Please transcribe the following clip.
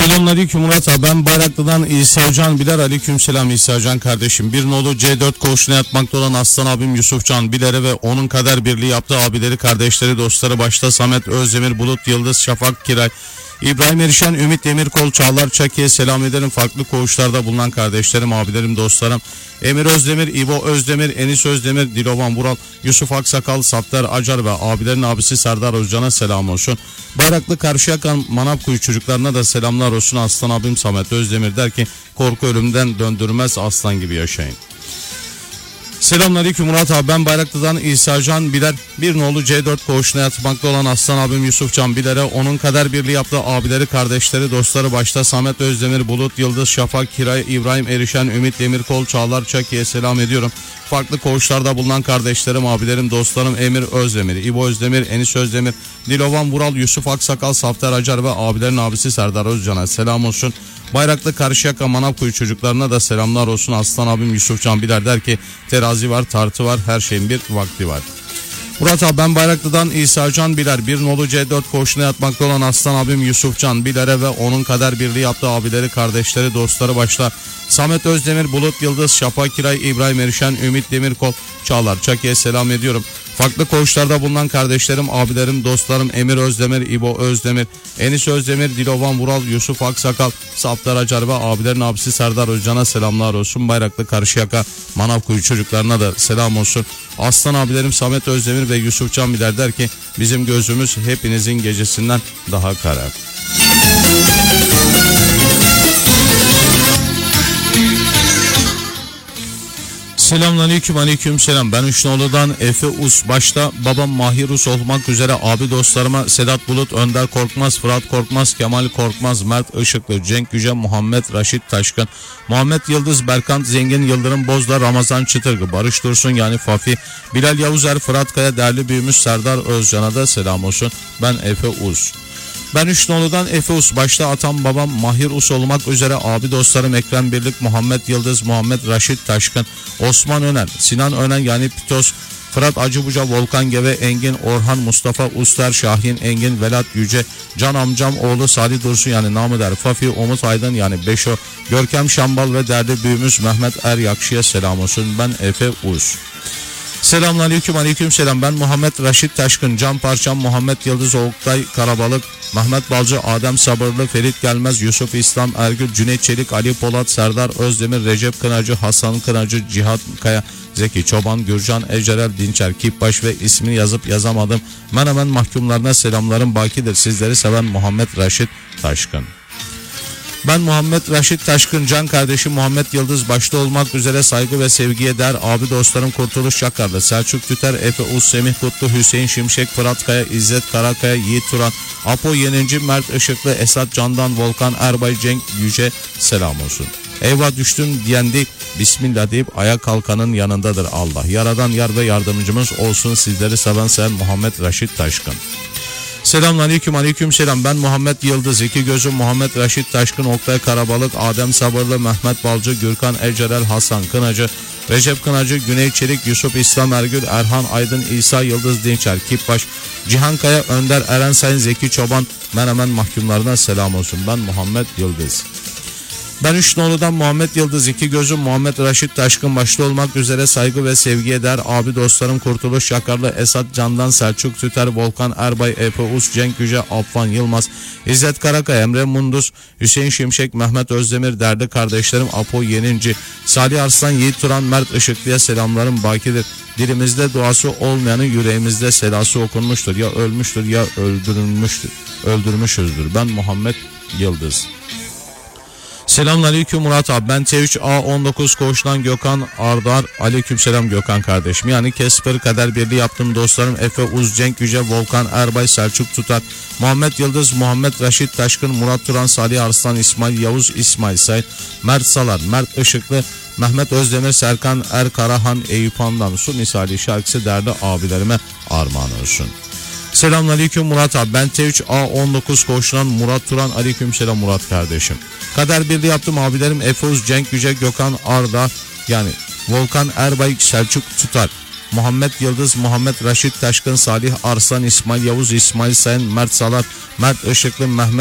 Selamünaleyküm Murat abi, ben Bayraklı'dan İsa Can Biler. Aleykümselam İsa Can kardeşim. Bir nolu C4 koğuşuna yatmakta olan aslan abim Yusuf Can Biler'e ve onun kader birliği yaptığı abileri, kardeşleri, dostları başta Samet Özdemir, Bulut Yıldız, Şafak Kiray, İbrahim Erişen, Ümit Demirkol, Çağlar Çaki'ye selam ederim. Farklı koğuşlarda bulunan kardeşlerim, abilerim, dostlarım Emir Özdemir, İbo Özdemir, Enis Özdemir, Dilovan Vural, Yusuf Aksakal, Sattar Acar ve abilerin abisi Serdar Özcan'a selam olsun. Bayraklı Karşıyaka Manavkuyu çocuklarına da selamlar olsun. Aslan abim Samet Özdemir der ki korku ölümden döndürmez, aslan gibi yaşayın. Selamünaleyküm Murat abi, ben Bayraklı'dan İsa Can Biler. Bir nolu C4 koğuşuna yatmakta olan aslan abim Yusuf Can Biler'e onun kader birliği yaptığı abileri, kardeşleri, dostları başta Samet Özdemir, Bulut Yıldız, Şafak Kiray, İbrahim Erişen, Ümit Demirkol, Çağlar Çaki'ye selam ediyorum. Farklı koğuşlarda bulunan kardeşlerim, abilerim, dostlarım Emir Özdemir, İbo Özdemir, Enis Özdemir, Dilovan Vural, Yusuf Aksakal, Safter Acar ve abilerin abisi Serdar Özcan'a selam olsun. Bayraklı Karşıyaka Manavkuyu çocuklarına da selamlar olsun. Aslan abim Yusuf Can Biler der ki terazi var, tartı var, her şeyin bir vakti var. Murat abi, ben Bayraklı'dan İsa Can Biler. Bir nolu C4 koğuşuna yatmakta olan aslan abim Yusuf Can Biler'e ve onun kader birliği yaptığı abileri, kardeşleri, dostları başta Samet Özdemir, Bulut Yıldız, Şafak Kiray, İbrahim Erişen, Ümit Demirkol, Çağlar Çaki'ye selam ediyorum. Farklı koğuşlarda bulunan kardeşlerim, abilerim, dostlarım Emir Özdemir, İbo Özdemir, Enis Özdemir, Dilovan Vural, Yusuf Aksakal, Saftar Acar ve abilerin abisi Serdar Özcan'a selamlar olsun. Bayraklı Karşıyaka Manavkuyu çocuklarına da selam olsun. Aslan abilerim Samet Özdemir ve Yusuf Can Biler der ki bizim gözümüz hepinizin gecesinden daha kara. Selamünaleyküm, aleykümselam. Ben Üçnoğlu'dan Efe Us, başta babam Mahir Us olmak üzere abi dostlarıma Sedat Bulut, Önder Korkmaz, Fırat Korkmaz, Kemal Korkmaz, Mert Işıklı, Cenk Yüce, Muhammed Raşit Taşkın, Muhammed Yıldız, Berkant Zengin, Yıldırım Bozdağ, Ramazan Çıtırgı, Barış Dursun yani Fafi, Bilal Yavuzer, Fırat Kaya, değerli büyüğümüz Serdar Özcan'a da selam olsun. Ben Efe Us. Ben Üçnoğlu'dan Efe Us, başta atam babam Mahir Us olmak üzere abi dostlarım Ekrem Birlik, Muhammed Yıldız, Muhammed Raşit Taşkın, Osman Öner, Sinan Önen yani Pitos, Fırat Acıbuca, Volkan Geve, Engin, Orhan, Mustafa Uster, Şahin Engin, Velat Yüce, Can amcam oğlu Salih Dursun yani namı der Fafi, Umut Aydın yani Beşo, Görkem Şambal ve değerli büyüğümüz Mehmet Er Yakşı'ya selam olsun. Ben Efe Us. Selamünaleyküm, aleykümselam. Ben Muhammed Raşit Taşkın, Can Parçam, Muhammed Yıldız, Oktay Karabalık, Mehmet Balcı, Adem Sabırlı, Ferit Gelmez, Yusuf İslam Ergül, Cüneyt Çelik, Ali Polat, Serdar Özdemir, Recep Kınacı, Hasan Kınacı, Cihat Kaya, Zeki Çoban, Gürcan Ecerel Dinçer, Kipbaş ve ismini yazıp yazamadım Menemen mahkumlarına selamlarım bakidir. Sizleri seven Muhammed Raşit Taşkın. Ben Muhammed Raşit Taşkın, can kardeşim Muhammed Yıldız başta olmak üzere saygı ve sevgiye değer abi dostlarım Kurtuluş Çakarlı, Selçuk Tüter, Efe Uz, Semih Kutlu, Hüseyin Şimşek, Fırat Kaya, İzzet Karakaya, Yiğit Turan, Apo Yenici, Mert Işıklı, Esat Candan, Volkan Erbay, Cenk Yüce selam olsun. Eyvah düştüm diyendi, Bismillah deyip ayağa kalkanın yanındadır Allah. Yaradan yar ve yardımcımız olsun. Sizleri seven Muhammed Raşit Taşkın. Selamünaleyküm, aleykümselam. Ben Muhammed Yıldız, iki gözüm Muhammed Raşit Taşkın, Oktay Karabalık, Adem Sabırlı, Mehmet Balcı, Gürkan Ecerel, Hasan Kınacı, Recep Kınacı, Güney Çelik, Yusuf İslam Ergül, Erhan Aydın, İsa Yıldız Dinçer, Kipbaş, Cihan Kaya, Önder Eren Sayın, Zeki Çoban, Menemen mahkumlarına selam olsun. Ben Muhammed Yıldız. Ben Üçnoğlu'dan Muhammed Yıldız, iki gözüm Muhammed Raşit Taşkın başta olmak üzere saygı ve sevgiye değer abi dostlarım Kurtuluş Çakarlı, Esat Candan, Selçuk Tüter, Volkan Erbay, Efe Us, Cenk Yüce, Affan Yılmaz, İzzet Karakaya, Emre Munduz, Hüseyin Şimşek, Mehmet Özdemir, değerli kardeşlerim Apo Yeninci, Salih Arslan, Yiğit Turan, Mert Işıklı'ya selamlarım bakidir. Dilimizde duası olmayanın yüreğimizde selası okunmuştur. Ya ölmüştür ya öldürmüşüzdür. Ben Muhammed Yıldız. Selamünaleyküm Murat abi, ben T3A19 koğuştan Gökhan Ardar. Aleykümselam Gökhan kardeşim yani Kesper kader birliği yaptım dostlarım Efe Uz, Cenk Yüce, Volkan Erbay, Selçuk Tutar, Muhammed Yıldız, Muhammed Raşit Taşkın, Murat Turan, Salih Arslan, İsmail Yavuz, İsmail Said, Mert Salar, Mert Işıklı, Mehmet Özdemir, Serkan Er Karahan, Eyüp Handan, Su Misali şarkısı değerli abilerime armağan olsun. Selamünaleyküm Murat abi, ben T3A19 koğuşundan Murat Turan. Aleykümselam Murat kardeşim. Kader birliği yaptım abilerim Efe Uz, Cenk Yüce, Gökhan Arda yani Volkan Erbay, Selçuk Tutar, Muhammed Yıldız, Muhammed Raşit Taşkın, Salih Arslan, İsmail Yavuz, İsmail Sayın, Mert Salat, Mert Işıklı, Mehmet